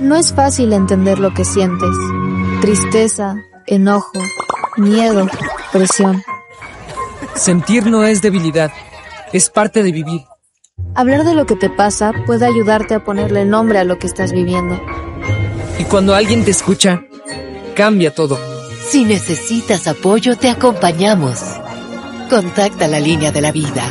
No es fácil entender lo que sientes. Tristeza, enojo, miedo, presión. Sentir no es debilidad, es parte de vivir. Hablar de lo que te pasa puede ayudarte a ponerle nombre a lo que estás viviendo. Y cuando alguien te escucha, cambia todo. Si necesitas apoyo, te acompañamos. Contacta la línea de la vida.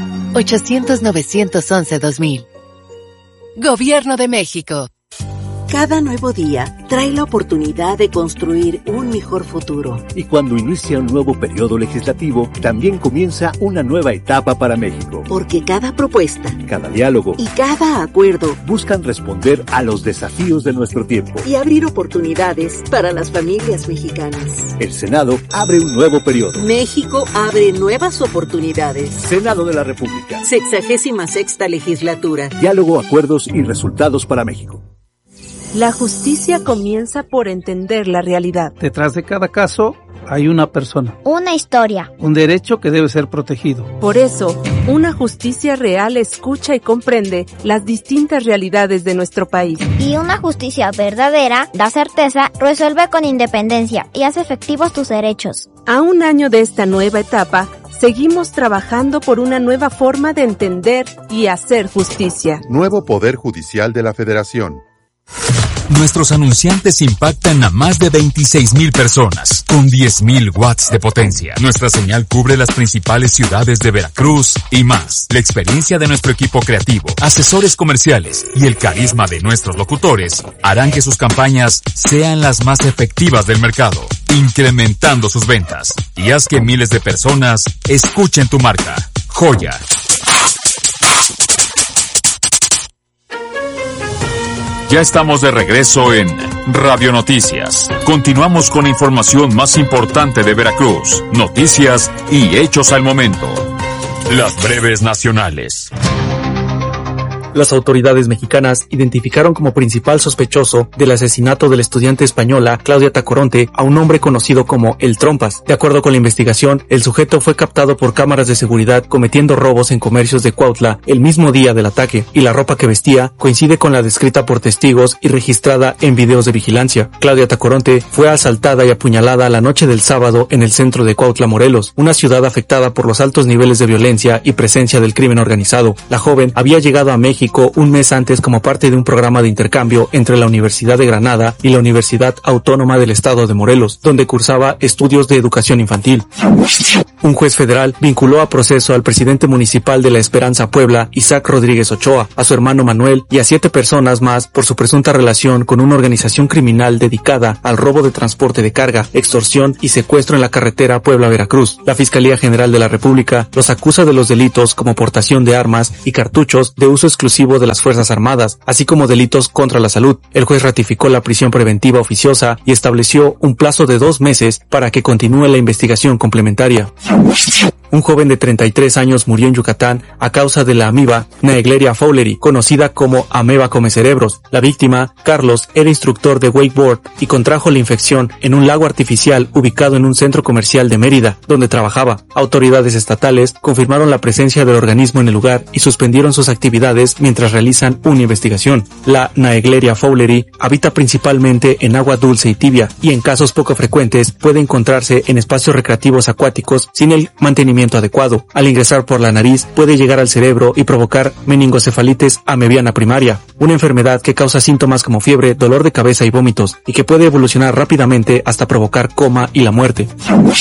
800-911-2000. Gobierno de México. Cada nuevo día trae la oportunidad de construir un mejor futuro. Y cuando inicia un nuevo periodo legislativo, también comienza una nueva etapa para México. Porque cada propuesta, cada diálogo y cada acuerdo buscan responder a los desafíos de nuestro tiempo y abrir oportunidades para las familias mexicanas. El Senado abre un nuevo periodo. México abre nuevas oportunidades. Senado de la República. 66ª legislatura. Diálogo, acuerdos y resultados para México. La justicia comienza por entender la realidad. Detrás de cada caso hay una persona. Una historia. Un derecho que debe ser protegido. Por eso, una justicia real escucha y comprende las distintas realidades de nuestro país. Y una justicia verdadera da certeza, resuelve con independencia y hace efectivos tus derechos. A un año de esta nueva etapa, seguimos trabajando por una nueva forma de entender y hacer justicia. Nuevo Poder Judicial de la Federación. Nuestros anunciantes impactan a más de 26,000 personas, con 10,000 watts de potencia. Nuestra señal cubre las principales ciudades de Veracruz y más. La experiencia de nuestro equipo creativo, asesores comerciales y el carisma de nuestros locutores harán que sus campañas sean las más efectivas del mercado, incrementando sus ventas. Y haz que miles de personas escuchen tu marca. Joya. Ya estamos de regreso en Radio Noticias. Continuamos con la información más importante de Veracruz, noticias y hechos al momento. Las breves nacionales. Las autoridades mexicanas identificaron como principal sospechoso del asesinato de la estudiante española Claudia Tacoronte a un hombre conocido como El Trompas. De acuerdo con la investigación, el sujeto fue captado por cámaras de seguridad cometiendo robos en comercios de Cuautla el mismo día del ataque, y la ropa que vestía coincide con la descrita por testigos y registrada en videos de vigilancia. Claudia Tacoronte fue asaltada y apuñalada la noche del sábado en el centro de Cuautla, Morelos, una ciudad afectada por los altos niveles de violencia y presencia del crimen organizado. La joven había llegado a México un mes antes como parte de un programa de intercambio entre la Universidad de Granada y la Universidad Autónoma del Estado de Morelos, donde cursaba estudios de educación infantil. Un juez federal vinculó a proceso al presidente municipal de La Esperanza, Puebla, Isaac Rodríguez Ochoa, a su hermano Manuel y a 7 personas más por su presunta relación con una organización criminal dedicada al robo de transporte de carga, extorsión y secuestro en la carretera Puebla-Veracruz. La Fiscalía General de la República los acusa de los delitos como portación de armas y cartuchos de uso exclusivo de las Fuerzas Armadas, así como delitos contra la salud. El juez ratificó la prisión preventiva oficiosa y estableció un plazo de 2 meses para que continúe la investigación complementaria. Un joven de 33 años murió en Yucatán a causa de la amiba Naegleria fowleri, conocida como ameba come cerebros. La víctima, Carlos, era instructor de wakeboard y contrajo la infección en un lago artificial ubicado en un centro comercial de Mérida, donde trabajaba. Autoridades estatales confirmaron la presencia del organismo en el lugar y suspendieron sus actividades mientras realizan una investigación. La Naegleria fowleri habita principalmente en agua dulce y tibia, y en casos poco frecuentes puede encontrarse en espacios recreativos acuáticos sin el mantenimiento adecuado. Al ingresar por la nariz puede llegar al cerebro y provocar meningocefalitis amebiana primaria, una enfermedad que causa síntomas como fiebre, dolor de cabeza y vómitos, y que puede evolucionar rápidamente hasta provocar coma y la muerte.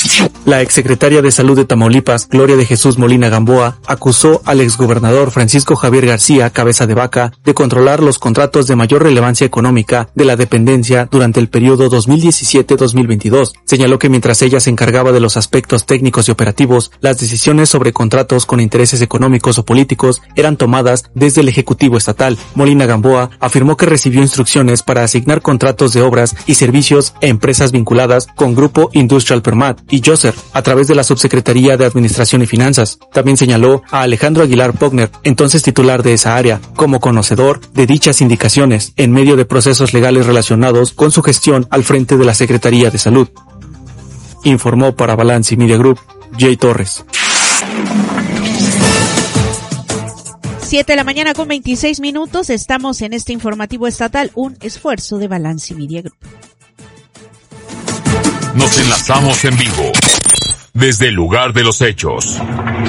La exsecretaria de Salud de Tamaulipas, Gloria de Jesús Molina Gamboa, acusó al exgobernador Francisco Javier García Cabeza de Vaca de controlar los contratos de mayor relevancia económica de la dependencia durante el periodo 2017-2022. Señaló que mientras ella se encargaba de los aspectos técnicos y operativos, las decisiones sobre contratos con intereses económicos o políticos eran tomadas desde el Ejecutivo Estatal. Molina Gamboa afirmó que recibió instrucciones para asignar contratos de obras y servicios a empresas vinculadas con Grupo Industrial Permat y Joser a través de la Subsecretaría de Administración y Finanzas. También señaló a Alejandro Aguilar Pogner, entonces titular de esa área, como conocedor de dichas indicaciones en medio de procesos legales relacionados con su gestión al frente de la Secretaría de Salud. Informó para Balance Media Group, Jay Torres. 7:26 a.m. Estamos en este informativo estatal, un esfuerzo de Balance Media Group. Nos enlazamos en vivo desde el lugar de los hechos.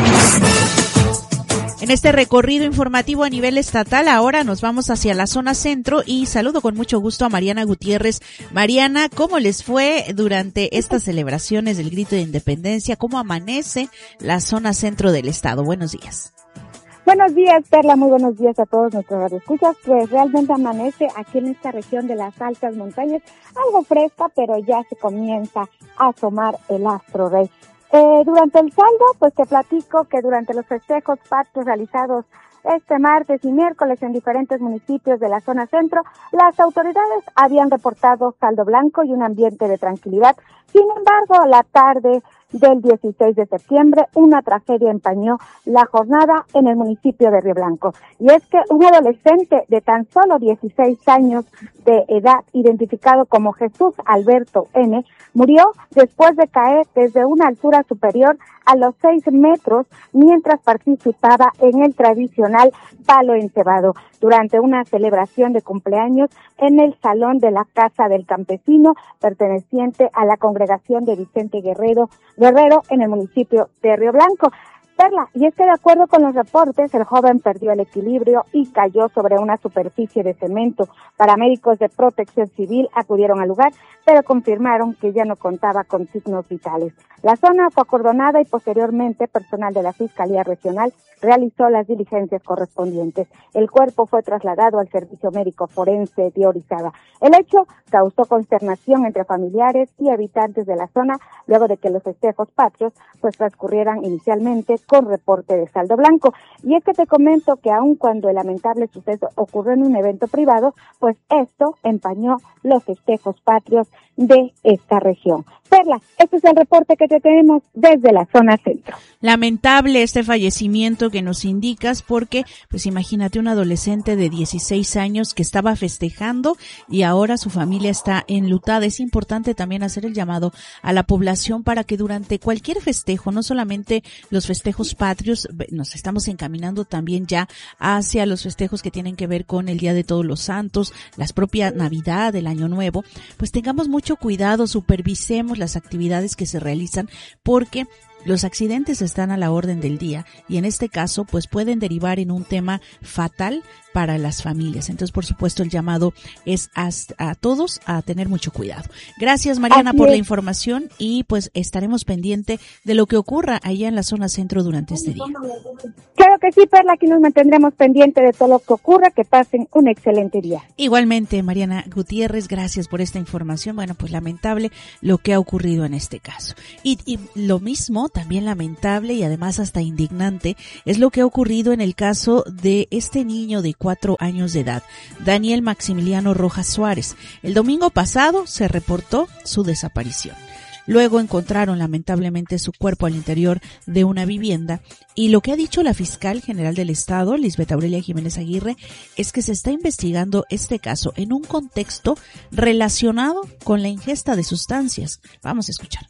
En este recorrido informativo a nivel estatal, ahora nos vamos hacia la zona centro y saludo con mucho gusto a Mariana Gutiérrez. Mariana, ¿cómo les fue durante estas celebraciones del Grito de Independencia? ¿Cómo amanece la zona centro del estado? Buenos días. Buenos días, Perla, muy buenos días a todos nuestros radioescuchas. Pues realmente amanece aquí en esta región de las altas montañas, algo fresca, pero ya se comienza a asomar el astro rey. Durante el saldo, pues te platico que durante los festejos patrios realizados este martes y miércoles en diferentes municipios de la zona centro, las autoridades habían reportado saldo blanco y un ambiente de tranquilidad. Sin embargo, la tarde del 16 de septiembre, una tragedia empañó la jornada en el municipio de Río Blanco. Y es que un adolescente de tan solo 16 años de edad, identificado como Jesús Alberto N., murió después de caer desde una altura superior a los 6 metros mientras participaba en el tradicional palo encebado durante una celebración de cumpleaños en el salón de la Casa del Campesino perteneciente a la congregación de Vicente Guerrero en el municipio de Río Blanco. Perla, y es que de acuerdo con los reportes, el joven perdió el equilibrio y cayó sobre una superficie de cemento. Paramédicos de Protección Civil acudieron al lugar, pero confirmaron que ya no contaba con signos vitales. La zona fue acordonada y posteriormente personal de la Fiscalía Regional realizó las diligencias correspondientes. El cuerpo fue trasladado al Servicio Médico Forense de Orizaba. El hecho causó consternación entre familiares y habitantes de la zona, luego de que los festejos patrios pues transcurrieran inicialmente con reporte de saldo blanco. Y es que te comento que aun cuando el lamentable suceso ocurrió en un evento privado, pues esto empañó los festejos patrios de esta región. Perla, este es el reporte que te tenemos desde la zona centro. Lamentable este fallecimiento que nos indicas porque, pues imagínate un adolescente de 16 años que estaba festejando y ahora su familia está enlutada. Es importante también hacer el llamado a la población para que durante cualquier festejo, no solamente los festejos patrios, nos estamos encaminando también ya hacia los festejos que tienen que ver con el Día de Todos los Santos, las propias Navidad, el Año Nuevo, pues tengamos mucho cuidado, supervisemos las actividades que se realizan porque los accidentes están a la orden del día y en este caso pues pueden derivar en un tema fatal para las familias. Entonces, por supuesto, el llamado es a todos a tener mucho cuidado. Gracias, Mariana, por la información y pues estaremos pendiente de lo que ocurra allá en la zona centro durante este día. Claro que sí, Perla, aquí nos mantendremos pendiente de todo lo que ocurra, que pasen un excelente día. Igualmente, Mariana Gutiérrez, gracias por esta información. Bueno, pues lamentable lo que ha ocurrido en este caso. Y lo mismo, también lamentable y además hasta indignante, es lo que ha ocurrido en el caso de este niño de 4 años de edad, Daniel Maximiliano Rojas Suárez. El domingo pasado se reportó su desaparición. Luego encontraron lamentablemente su cuerpo al interior de una vivienda y lo que ha dicho la fiscal general del estado, Lisbeth Aurelia Jiménez Aguirre, es que se está investigando este caso en un contexto relacionado con la ingesta de sustancias. Vamos a escuchar.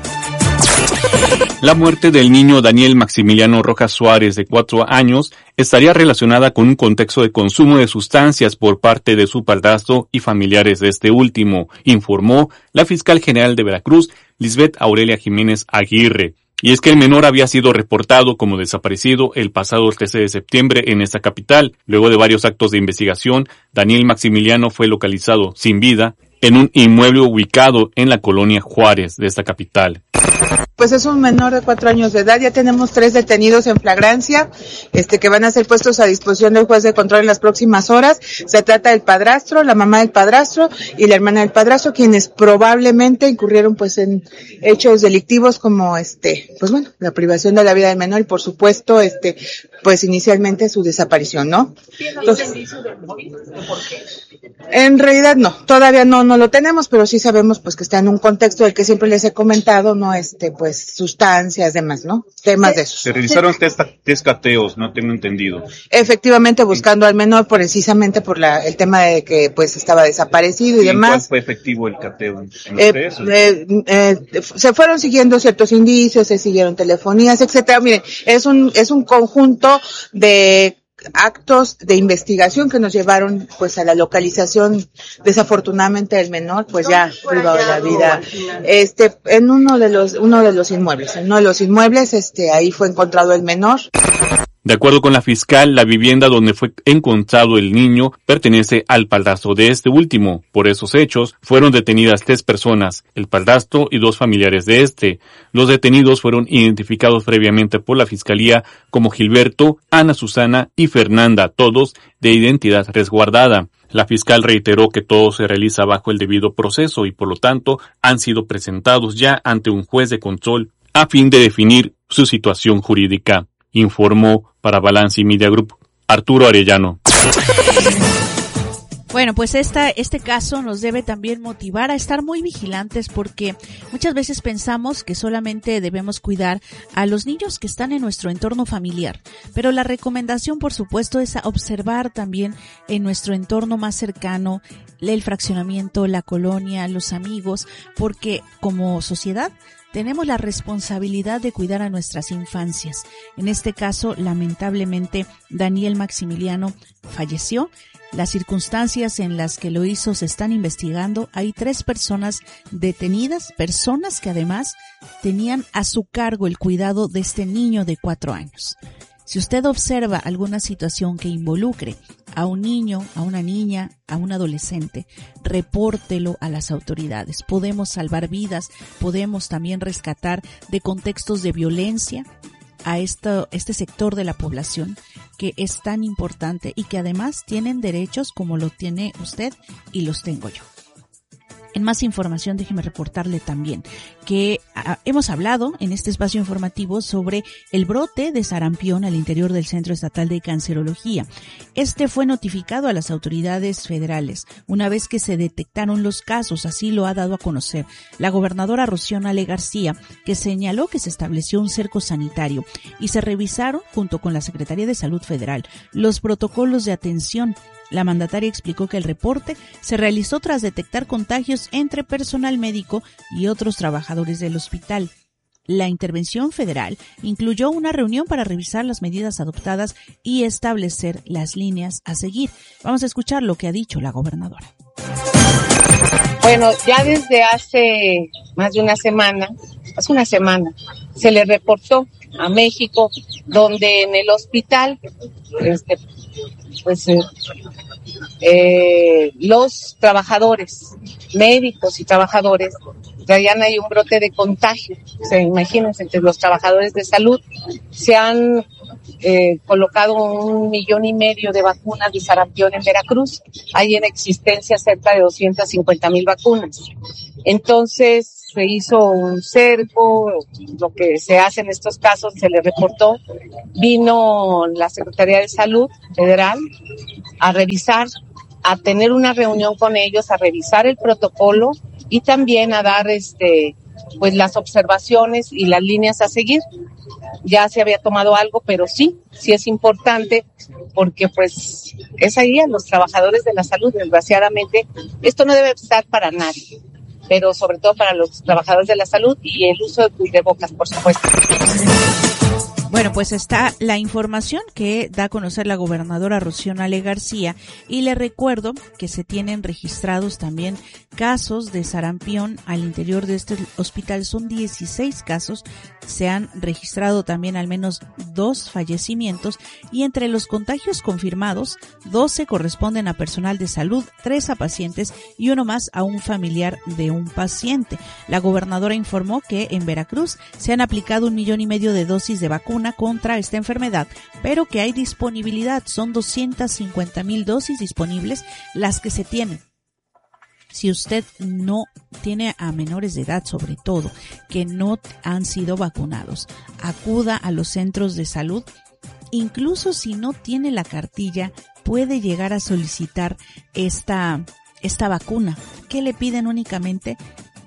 La muerte del niño Daniel Maximiliano Rojas Suárez, de 4 años, estaría relacionada con un contexto de consumo de sustancias por parte de su padrastro y familiares de este último, informó la fiscal general de Veracruz, Lisbeth Aurelia Jiménez Aguirre. Y es que el menor había sido reportado como desaparecido el pasado 13 de septiembre en esta capital. Luego de varios actos de investigación, Daniel Maximiliano fue localizado sin vida en un inmueble ubicado en la colonia Juárez de esta capital. Pues es un menor de 4 años de edad. Ya tenemos 3 detenidos en flagrancia, que van a ser puestos a disposición del juez de control en las próximas horas. Se trata del padrastro, la mamá del padrastro y la hermana del padrastro, quienes probablemente incurrieron pues en hechos delictivos como pues bueno, la privación de la vida del menor y por supuesto pues inicialmente su desaparición, ¿no? Entonces, en realidad no, todavía no lo tenemos, pero sí sabemos pues que está en un contexto del que siempre les he comentado, ¿no? Pues sustancias, demás, ¿no? Temas de esos. Se realizaron test cateos, no tengo entendido. Efectivamente, buscando al menor precisamente por el tema de que pues estaba desaparecido y demás. ¿Cuál fue efectivo el cateo? Se fueron siguiendo ciertos indicios, se siguieron telefonías, etcétera. Miren, es un conjunto de actos de investigación que nos llevaron pues a la localización desafortunadamente del menor, pues ya privado de la vida, en uno de los inmuebles, ahí fue encontrado el menor. De acuerdo con la fiscal, la vivienda donde fue encontrado el niño pertenece al padrastro de este último. Por esos hechos, fueron detenidas 3 personas, el padrastro y 2 familiares de este. Los detenidos fueron identificados previamente por la fiscalía como Gilberto, Ana Susana y Fernanda, todos de identidad resguardada. La fiscal reiteró que todo se realiza bajo el debido proceso y por lo tanto han sido presentados ya ante un juez de control a fin de definir su situación jurídica. Informó para Balance Media Group Arturo Arellano. Bueno, pues este caso nos debe también motivar a estar muy vigilantes porque muchas veces pensamos que solamente debemos cuidar a los niños que están en nuestro entorno familiar, pero la recomendación, por supuesto, es observar también en nuestro entorno más cercano el fraccionamiento, la colonia, los amigos, porque como sociedad tenemos la responsabilidad de cuidar a nuestras infancias. En este caso, lamentablemente, Daniel Maximiliano falleció. Las circunstancias en las que lo hizo se están investigando. Hay 3 personas detenidas, personas que además tenían a su cargo el cuidado de este niño de 4 años. Si usted observa alguna situación que involucre a un niño, a una niña, a un adolescente, repórtelo a las autoridades. Podemos salvar vidas, podemos también rescatar de contextos de violencia a este sector de la población que es tan importante y que además tienen derechos como lo tiene usted y los tengo yo. En más información, déjeme reportarle también que hemos hablado en este espacio informativo sobre el brote de sarampión al interior del Centro Estatal de Cancerología. Este fue notificado a las autoridades federales una vez que se detectaron los casos, así lo ha dado a conocer la gobernadora Rocío Nale García, que señaló que se estableció un cerco sanitario y se revisaron, junto con la Secretaría de Salud Federal, los protocolos de atención. La mandataria explicó que el reporte se realizó tras detectar contagios entre personal médico y otros trabajadores del hospital. La intervención federal incluyó una reunión para revisar las medidas adoptadas y establecer las líneas a seguir. Vamos a escuchar lo que ha dicho la gobernadora. Bueno, ya desde hace más de una semana, se le reportó a México, donde en el hospital, los trabajadores, médicos y trabajadores, traían ahí un brote de contagio. O sea, imagínense, entre los trabajadores de salud se han colocado 1,5 millones de vacunas de sarampión en Veracruz. Hay en existencia cerca de 250,000 vacunas. Entonces se hizo un cerco, lo que se hace en estos casos, se le reportó. Vino la Secretaría de Salud Federal a revisar, a tener una reunión con ellos, a revisar el protocolo y también a dar las observaciones y las líneas a seguir. Ya se había tomado algo, pero sí es importante porque pues es ahí a los trabajadores de la salud. Desgraciadamente, esto no debe estar para nadie, pero sobre todo para los trabajadores de la salud y el uso de cubrebocas, por supuesto. Bueno, pues está la información que da a conocer la gobernadora Rocío Nale García y le recuerdo que se tienen registrados también casos de sarampión al interior de este hospital. Son 16 casos, se han registrado también al menos 2 fallecimientos y entre los contagios confirmados, 12 corresponden a personal de salud, 3 a pacientes y 1 más a un familiar de un paciente. La gobernadora informó que en Veracruz se han aplicado 1,5 millones de dosis de vacuna contra esta enfermedad, pero que hay disponibilidad, son 250,000 dosis disponibles las que se tienen. Si usted no tiene a menores de edad, sobre todo, que no han sido vacunados, acuda a los centros de salud. Incluso si no tiene la cartilla, puede llegar a solicitar esta vacuna. ¿Qué le piden únicamente?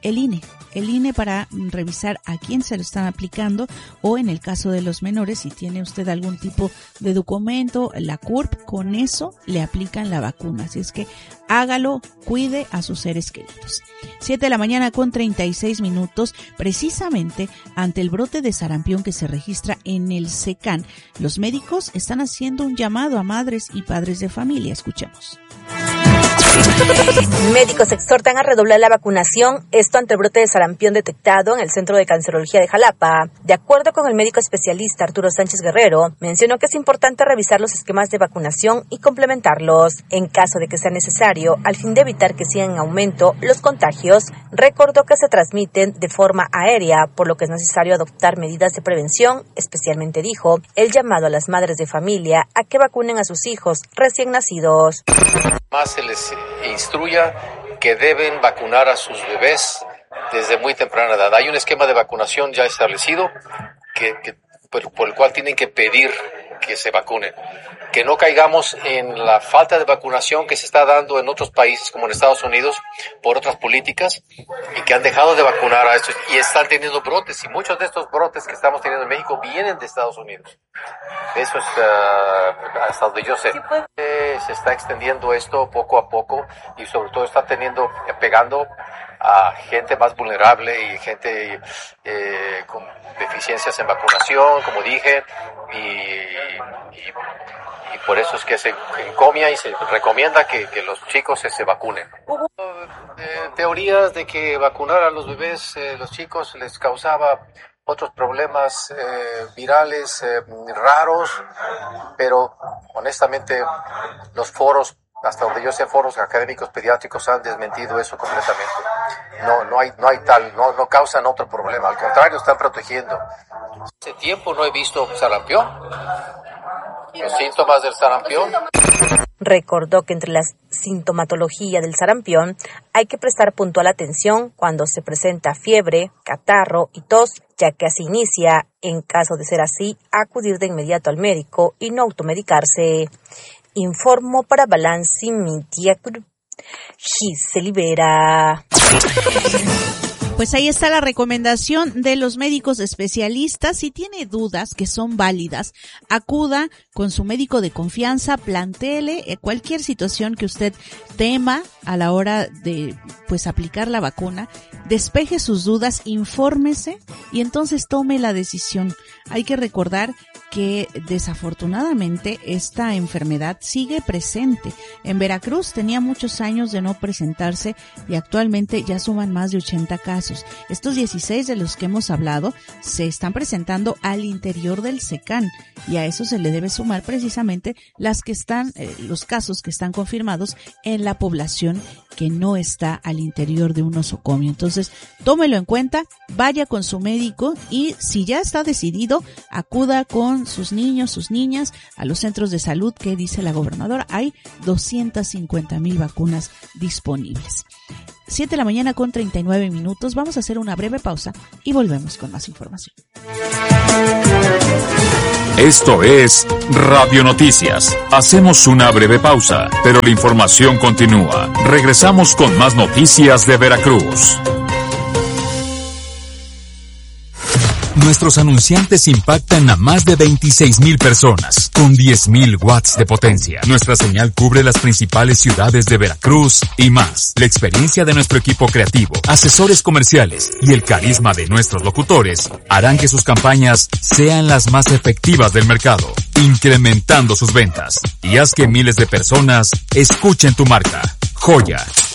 el INE para revisar a quién se lo están aplicando, o en el caso de los menores, si tiene usted algún tipo de documento, la CURP, con eso le aplican la vacuna. Así es que hágalo, cuide a sus seres queridos. 7:36 a.m, precisamente ante el brote de sarampión que se registra en el SECAN, los médicos están haciendo un llamado a madres y padres de familia. Escuchemos. Médicos exhortan a redoblar la vacunación, esto ante el brote de sarampión detectado en el Centro de Cancerología de Jalapa. De acuerdo con el médico especialista Arturo Sánchez Guerrero, mencionó que es importante revisar los esquemas de vacunación y complementarlos en caso de que sea necesario, al fin de evitar que sigan en aumento los contagios. Recordó que se transmiten de forma aérea, por lo que es necesario adoptar medidas de prevención, especialmente dijo el llamado a las madres de familia a que vacunen a sus hijos recién nacidos. Más se les instruya que deben vacunar a sus bebés desde muy temprana edad. Hay un esquema de vacunación ya establecido por el cual tienen que pedir que se vacunen. Que no caigamos en la falta de vacunación que se está dando en otros países, como en Estados Unidos, por otras políticas, y que han dejado de vacunar a estos y están teniendo brotes. Y muchos de estos brotes que estamos teniendo en México vienen de Estados Unidos. Eso es hasta donde yo sé. Se está extendiendo esto poco a poco, y sobre todo está pegando a gente más vulnerable y gente con deficiencias en vacunación, como dije, y por eso es que se encomia y se recomienda que los chicos se vacunen. Hubo teorías de que vacunar a los bebés, los chicos, les causaba otros problemas virales raros, pero honestamente los foros, hasta donde yo sé, foros académicos pediátricos han desmentido eso completamente. No causan otro problema, al contrario, están protegiendo. Hace tiempo no he visto sarampión. Los síntomas del sarampión. Recordó que entre la sintomatología del sarampión hay que prestar puntual atención cuando se presenta fiebre, catarro y tos, ya que así inicia. En caso de ser así, acudir de inmediato al médico y no automedicarse. Informó para Balance Media Group, Giselle Libera. Pues ahí está la recomendación de los médicos especialistas. Si tiene dudas que son válidas, acuda con su médico de confianza, plantéele cualquier situación que usted tema a la hora de aplicar la vacuna, despeje sus dudas, infórmese y entonces tome la decisión. Hay que recordar que desafortunadamente esta enfermedad sigue presente. En Veracruz tenía muchos años de no presentarse y actualmente ya suman más de 80 casos. Estos 16 de los que hemos hablado se están presentando al interior del SECAN, y a eso se le debe sumar precisamente los casos que están confirmados en la población que no está al interior de un nosocomio. Entonces, tómelo en cuenta, vaya con su médico y si ya está decidido, acuda con sus niños, sus niñas a los centros de salud que dice la gobernadora. Hay 250,000 vacunas disponibles. 7:39 a.m. Vamos a hacer una breve pausa y volvemos con más información. Esto es Radio Noticias. Hacemos una breve pausa, pero la información continúa. Regresamos con más noticias de Veracruz. Nuestros anunciantes impactan a más de 26,000 personas, con 10,000 watts de potencia. Nuestra señal cubre las principales ciudades de Veracruz y más. La experiencia de nuestro equipo creativo, asesores comerciales y el carisma de nuestros locutores harán que sus campañas sean las más efectivas del mercado, incrementando sus ventas. Y haz que miles de personas escuchen tu marca. Joya,